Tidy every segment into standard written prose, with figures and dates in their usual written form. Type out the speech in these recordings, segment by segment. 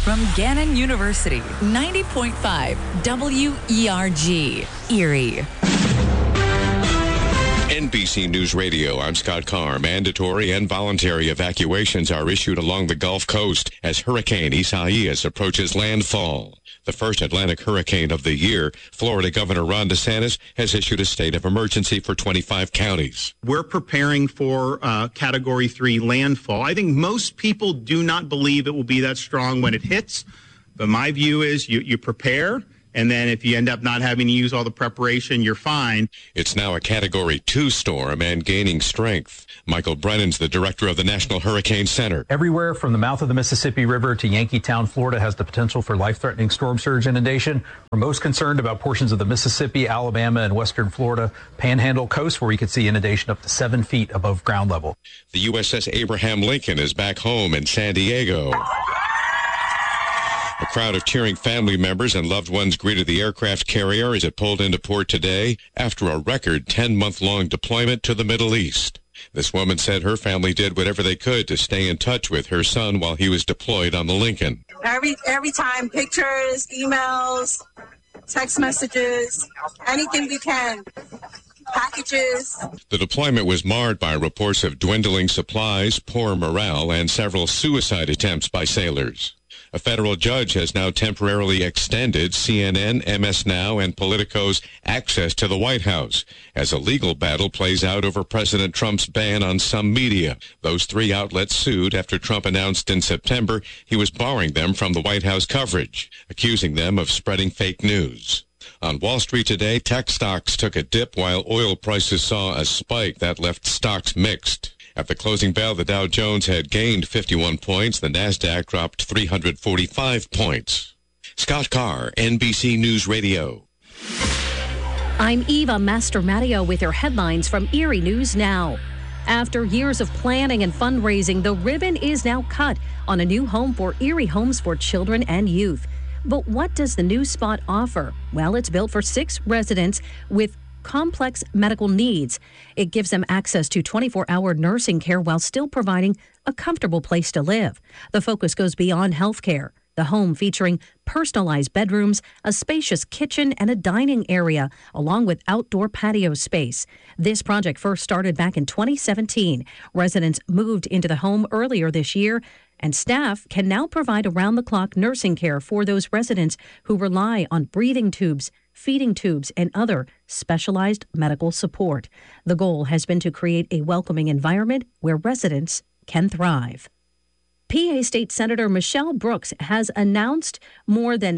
from Gannon University, 90.5 WERG, Erie. NBC News Radio, I'm Scott Carr. Mandatory and voluntary evacuations are issued along the Gulf Coast as Hurricane Isaias approaches landfall. The first Atlantic hurricane of the year, Florida Governor Ron DeSantis has issued a state of emergency for 25 counties. We're preparing for Category 3 landfall. I think most people do not believe it will be that strong when it hits, but my view is you prepare. And then if you end up not having to use all the preparation, you're fine. It's now a Category 2 storm and gaining strength. Michael Brennan's the director of the National Hurricane Center. Everywhere from the mouth of the Mississippi River to Yankeetown, Florida has the potential for life-threatening storm surge inundation. We're most concerned about portions of the Mississippi, Alabama, and western Florida Panhandle coast, where we could see inundation up to 7 feet above ground level. The USS Abraham Lincoln is back home in San Diego. A crowd of cheering family members and loved ones greeted the aircraft carrier as it pulled into port today after a record 10-month-long deployment to the Middle East. This woman said her family did whatever they could to stay in touch with her son while he was deployed on the Lincoln. Every time, pictures, emails, text messages, anything we can. Packages. The deployment was marred by reports of dwindling supplies, poor morale, and several suicide attempts by sailors. A federal judge has now temporarily extended CNN, MS Now, and Politico's access to the White House as a legal battle plays out over President Trump's ban on some media. Those three outlets sued after Trump announced in September he was barring them from the White House coverage, accusing them of spreading fake news. On Wall Street today, tech stocks took a dip while oil prices saw a spike that left stocks mixed. At the closing bell, the Dow Jones had gained 51 points. The NASDAQ dropped 345 points. Scott Carr, NBC News Radio. I'm Eva Mastromatteo with your headlines from Erie News Now. After years of planning and fundraising, the ribbon is now cut on a new home for Erie Homes for Children and Youth. But what does the new spot offer? Well, it's built for 6 residents with complex medical needs. It gives them access to 24-hour nursing care while still providing a comfortable place to live. The focus goes beyond health care. The home featuring personalized bedrooms, a spacious kitchen, and a dining area, along with outdoor patio space. This project first started back in 2017. Residents moved into the home earlier this year, and staff can now provide around-the-clock nursing care for those residents who rely on breathing tubes, feeding tubes, and other specialized medical support. The goal has been to create a welcoming environment where residents can thrive. PA State Senator Michelle Brooks has announced more than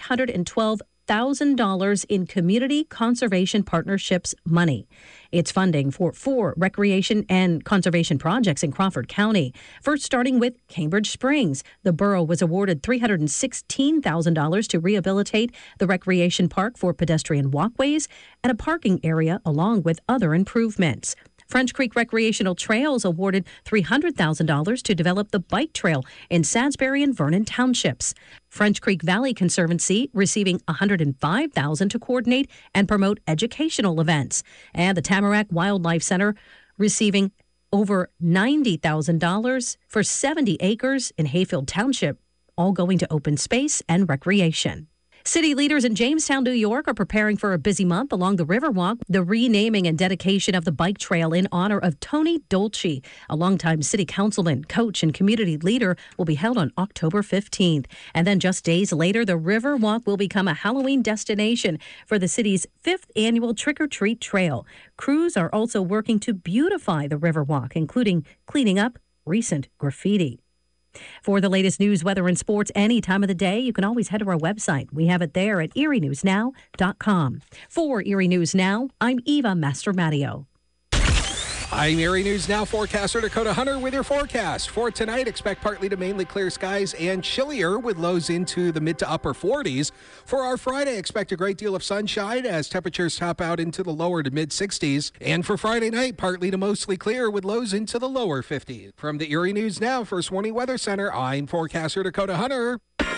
$812,000 in Community Conservation Partnerships money. It's funding for 4 recreation and conservation projects in Crawford County. First, starting with Cambridge Springs, the borough was awarded $316,000 to rehabilitate the recreation park for pedestrian walkways and a parking area, along with other improvements. French Creek Recreational Trails awarded $300,000 to develop the bike trail in Salisbury and Vernon townships. French Creek Valley Conservancy receiving $105,000 to coordinate and promote educational events. And the Tamarack Wildlife Center receiving over $90,000 for 70 acres in Hayfield Township, all going to open space and recreation. City leaders in Jamestown, New York are preparing for a busy month along the Riverwalk. The renaming and dedication of the bike trail in honor of Tony Dolce, a longtime city councilman, coach, and community leader, will be held on October 15th. And then just days later, the Riverwalk will become a Halloween destination for the city's 5th annual Trick-or-Treat Trail. Crews are also working to beautify the Riverwalk, including cleaning up recent graffiti. For the latest news, weather, and sports any time of the day, you can always head to our website. We have it there at erienewsnow.com. For Erie News Now, I'm Eva Mastromatteo. I'm Erie News Now forecaster Dakota Hunter with your forecast. For tonight, expect partly to mainly clear skies and chillier with lows into the mid to upper 40s. For our Friday, expect a great deal of sunshine as temperatures top out into the lower to mid 60s. And for Friday night, partly to mostly clear with lows into the lower 50s. From the Erie News Now First Warning Weather Center, I'm forecaster Dakota Hunter.